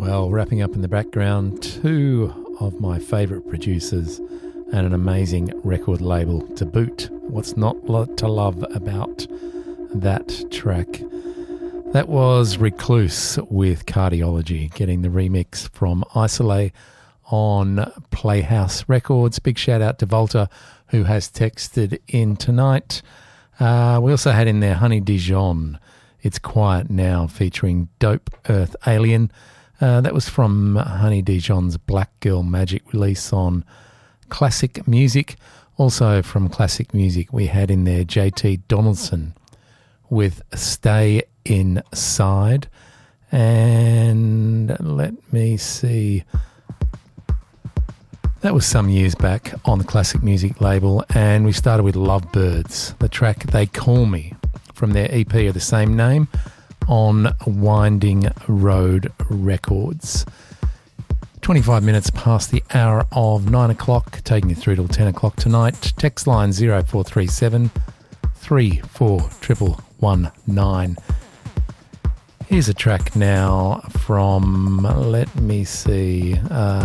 Well, wrapping up in the background, two of my favourite producers and an amazing record label to boot. What's not to love about that track? That was Recluse with Cardiology, getting the remix from Isolate on Playhouse Records. Big shout out to Volta, who has texted in tonight. We also had in there Honey Dijon, It's Quiet Now, featuring Dope Earth Alien. That was from Honey Dijon's Black Girl Magic release on Classic Music. Also from Classic Music, we had in there JT Donaldson with Stay Inside. And let me see. That was some years back on the Classic Music label. And we started with Lovebirds, the track They Call Me from their EP of the same name on Winding Road Records. 25 minutes past the hour of 9 o'clock, taking you through till 10 o'clock tonight. Text line 0437 341119. Here's a track now from, let me see,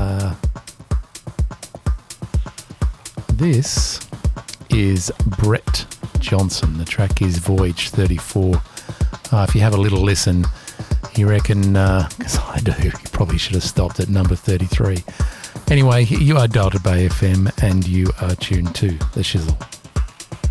this is Brett Johnson. The track is Voyage 34. If you have a little listen, you reckon, because I do, you probably should have stopped at number 33. Anyway, you are dialed to Bay FM and you are tuned to The Shizzle.